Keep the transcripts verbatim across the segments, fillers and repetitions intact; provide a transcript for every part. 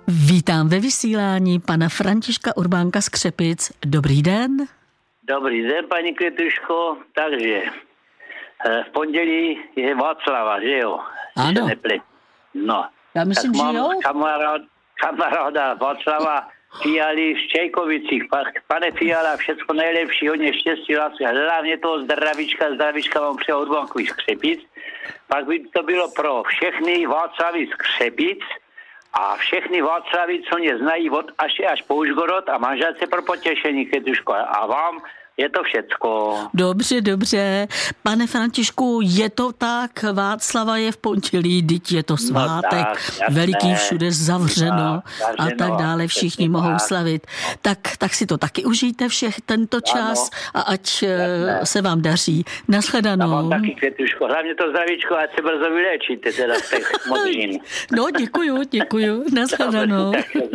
Vítám ve vysílání pana Františka Urbánka z Křepic. Dobrý den. Dobrý den, paní Květuško. Takže v pondělí je Václava, že jo? Ano. No. Já myslím, tak mám že jo. Kamarád, kamaráda Václava Fialy v Čejkovicích. Pane Fiala, všecko nejlepší, hodně štěstí, lásky. Hlavně toho zdravíčka, zdravíčka vám přeju Urbánkovi z Křepic. Pak by to bylo pro všechny Václavy z Křepic a všechny Václavy, co mě znají od Aše až po Užgorod a manželce pro potěšení, Květuško. A vám je to všecko. Dobře, dobře. Pane Františku, je to tak, Václava je v pondělí, teď je to svátek, no tak, veliký všude zavřeno tak, a tak dále, všichni mohou tak. slavit. Tak, tak si to taky užijte všech tento čas a ať jasné. se vám daří. Nashledanou. A vám taky, Květuško, hlavně to zdravíčko, ať se brzo vylečíte teda z těch modlin. No, děkuju, děkuju. Nashledanou.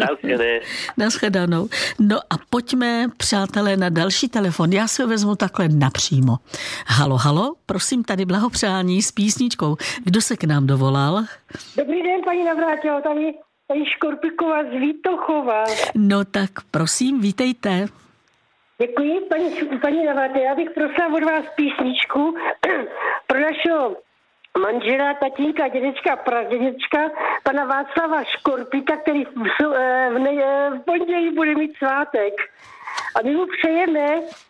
Nashledanou. No a pojďme, přátelé, na další telefon. Já si ho vezmu takhle napřímo. Halo, halo, prosím, tady blahopřání s písničkou. Kdo se k nám dovolal? Dobrý den, paní Navrátilová, tady paní Škorpiková z Vítochova. No tak prosím, vítejte. Děkuji, paní, paní Navrátilová. Já bych prosila od vás písničku pro našeho manžela, tatínka, dědečka, pradědečka, pana Václava Škorpika, který v, v, ne, v pondělí bude mít svátek. A my mu přejeme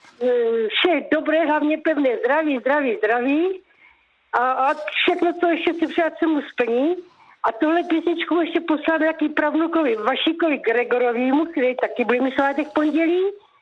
vše dobré, hlavně pevné zdraví, zdraví, zdraví a, a všechno, co ještě si přát, se mu splní. A tohle písničku ještě posláme jaký pravnukovi Vašíkovi Gregorovímu, který taky bude mít svátek pondělí.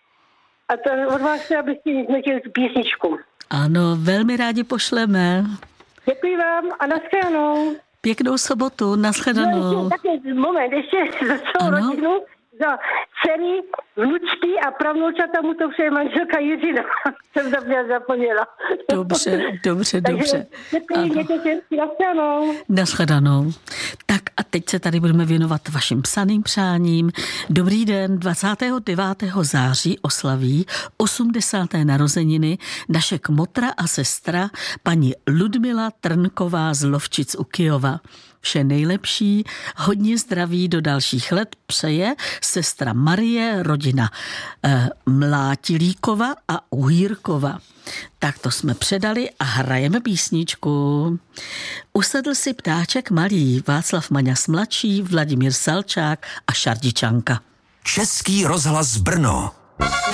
A to od vás chci, abyste nechtěli tu písničku. Ano, velmi rádi pošleme. Děkuji vám a nashledanou. Pěknou sobotu, nashledanou. No, ještě, moment, ještě za celou ano? rodinu, za dcery, vnučky a pravnoučata mu to přeje manželka Jiřina. Jsem zapomněla. Dobře, dobře, dobře. Děkuji, mějte se, nashledanou. Nashledanou. Tak a teď se tady budeme věnovat vašim psaným přáním. Dobrý den, dvacátého devátého září oslaví osmdesáté narozeniny naše kmotra a sestra paní Ludmila Trnková z Lovčic u Kyjova. Vše nejlepší, hodně zdraví do dalších let přeje sestra Marie, rodina eh, Mlátilíkova a Uhýrkova. Tak to jsme předali a hrajeme písničku. Usedl si ptáček malý, Václav Maňas mladší, Vladimír Salčák a Šardičanka. Český rozhlas Brno.